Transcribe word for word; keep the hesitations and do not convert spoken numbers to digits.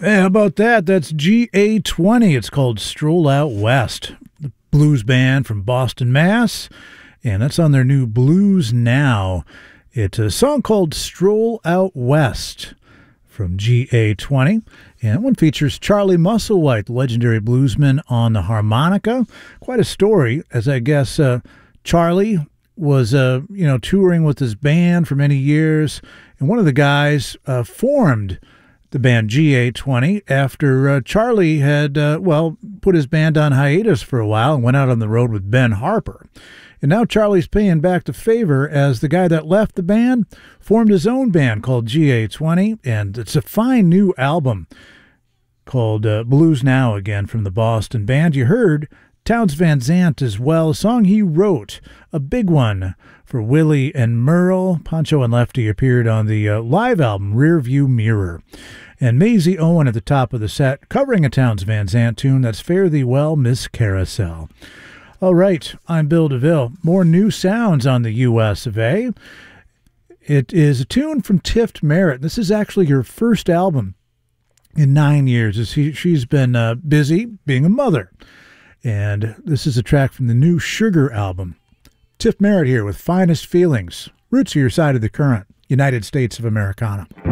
Hey, how about that? That's G A twenty. It's called Stroll Out West, the blues band from Boston, Mass. And that's on their new Blues Now. It's a song called Stroll Out West from G A twenty. And that one features Charlie Musselwhite, the legendary bluesman, on the harmonica. Quite a story, as I guess uh, Charlie was uh, you know, touring with his band for many years. And one of the guys uh, formed the band G A twenty after uh, Charlie had, uh, well, put his band on hiatus for a while and went out on the road with Ben Harper. And now Charlie's paying back the favor as the guy that left the band formed his own band called G A twenty, and it's a fine new album called uh, Blues Now, again, from the Boston band. You heard Townes Van Zandt as well, a song he wrote, a big one for Willie and Merle. Pancho and Lefty appeared on the uh, live album Rearview Mirror. And Maisie Owen at the top of the set, covering a Townes Van Zandt tune, that's Fare Thee Well, Miss Carousel. All right, I'm Bill DeVille. More new sounds on the U S of A. It is a tune from Tift Merritt. This is actually her first album in nine years. As he, she's been uh, busy being a mother. And this is a track from the new Sugar album. Tift Merritt here with Finest Feelings. Roots of Your Side of the Current, United States of Americana.